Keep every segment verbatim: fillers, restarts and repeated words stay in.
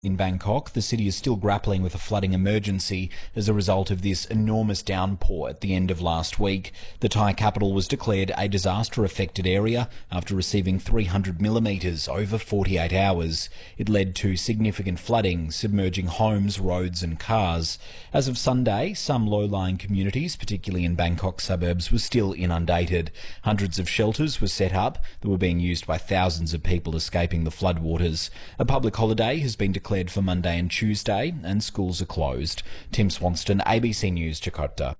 In Bangkok, the city is still grappling with a flooding emergency as a result of this enormous downpour at the end of last week. The Thai capital was declared a disaster-affected area after receiving three hundred millimetres over forty-eight hours. It led to significant flooding, submerging homes, roads and cars. As of Sunday, some low-lying communities, particularly in Bangkok suburbs, were still inundated. Hundreds of shelters were set up that were being used by thousands of people escaping the floodwaters. A public holiday has been declared for Monday and Tuesday, and schools are closed. Tim Swanston, A B C News, Jakarta.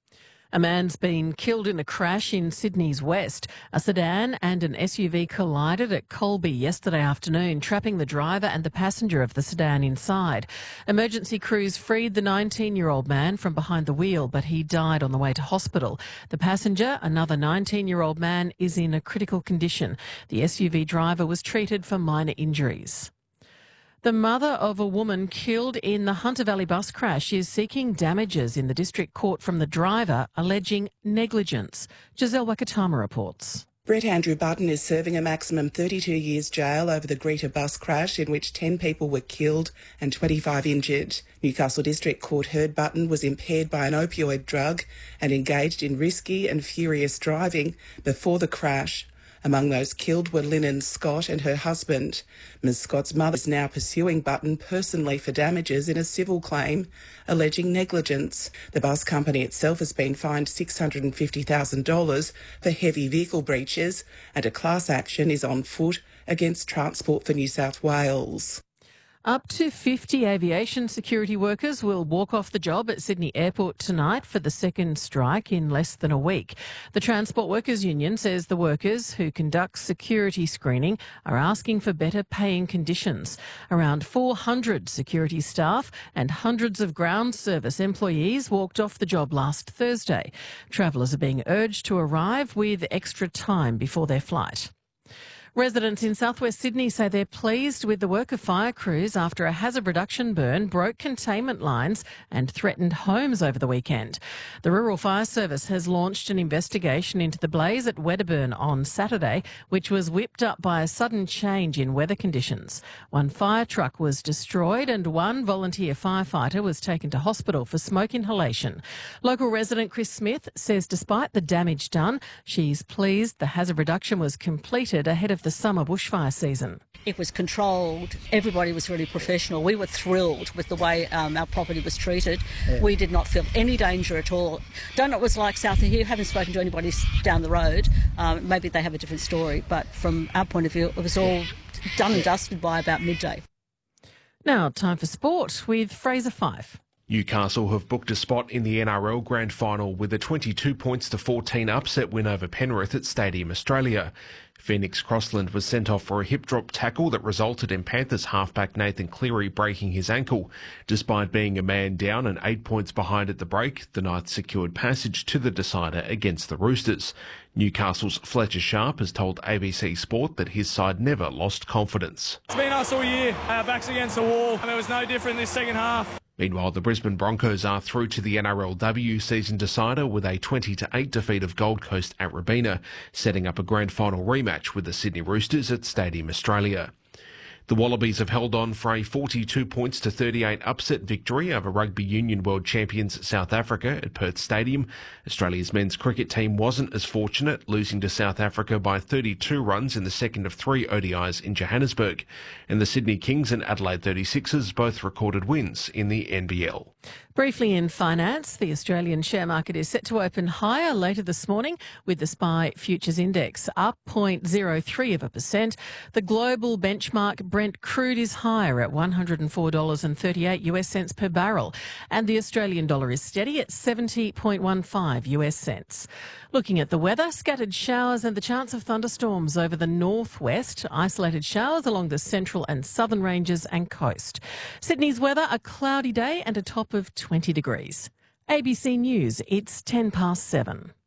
A man's been killed in a crash in Sydney's west. A sedan and an S U V collided at Colby yesterday afternoon, trapping the driver and the passenger of the sedan inside. Emergency crews freed the nineteen-year-old man from behind the wheel, but he died on the way to hospital. The passenger, another nineteen-year-old man, is in a critical condition. The S U V driver was treated for minor injuries. The mother of a woman killed in the Hunter Valley bus crash is seeking damages in the district court from the driver, alleging negligence. Giselle Wakatama reports. Brett Andrew Button is serving a maximum thirty-two years jail over the Greta bus crash in which ten people were killed and twenty-five injured. Newcastle District Court heard Button was impaired by an opioid drug and engaged in risky and furious driving before the crash. Among those killed were Lynn Scott and her husband. Miz Scott's mother is now pursuing Button personally for damages in a civil claim, alleging negligence. The bus company itself has been fined six hundred fifty thousand dollars for heavy vehicle breaches, and a class action is on foot against Transport for New South Wales. Up to fifty aviation security workers will walk off the job at Sydney Airport tonight for the second strike in less than a week. The Transport Workers Union says the workers who conduct security screening are asking for better paying conditions. Around four hundred security staff and hundreds of ground service employees walked off the job last Thursday. Travellers are being urged to arrive with extra time before their flight. Residents in southwest Sydney say they're pleased with the work of fire crews after a hazard reduction burn broke containment lines and threatened homes over the weekend. The Rural Fire Service has launched an investigation into the blaze at Wedderburn on Saturday, which was whipped up by a sudden change in weather conditions. One fire truck was destroyed and one volunteer firefighter was taken to hospital for smoke inhalation. Local resident Chris Smith says despite the damage done, she's pleased the hazard reduction was completed ahead of the summer bushfire season. It was controlled. Everybody was really professional. We were thrilled with the way um, our property was treated. Yeah. We did not feel any danger at all. Don't know what it was like south of here. Haven't spoken to anybody down the road. Um, maybe they have a different story. But from our point of view, it was all done and dusted by about midday. Now, time for sport with Fraser Fife. Newcastle have booked a spot in the N R L Grand Final with a twenty-two points to fourteen upset win over Penrith at Stadium Australia. Phoenix Crossland was sent off for a hip drop tackle that resulted in Panthers halfback Nathan Cleary breaking his ankle. Despite being a man down and eight points behind at the break, the Knights secured passage to the decider against the Roosters. Newcastle's Fletcher Sharp has told A B C Sport that his side never lost confidence. It's been us all year, uh, backs against the wall, and it was no different this second half. Meanwhile, the Brisbane Broncos are through to the N R L W season decider with a twenty to eight defeat of Gold Coast at Robina, setting up a grand final rematch with the Sydney Roosters at Stadium Australia. The Wallabies have held on for a forty-two points to thirty-eight upset victory over Rugby Union World Champions South Africa at Perth Stadium. Australia's men's cricket team wasn't as fortunate, losing to South Africa by thirty-two runs in the second of three O D Is in Johannesburg. And the Sydney Kings and Adelaide thirty-sixers both recorded wins in the N B L. Briefly in finance, the Australian share market is set to open higher later this morning with the S P Y Futures Index up zero point zero three of a percent. The global benchmark Brent crude is higher at one hundred four dollars and thirty-eight US cents per barrel, and the Australian dollar is steady at seventy point one five US cents. Looking at the weather, scattered showers and the chance of thunderstorms over the northwest, isolated showers along the central and southern ranges and coast. Sydney's weather, a cloudy day and a top of twenty degrees. A B C News, it's ten past seven.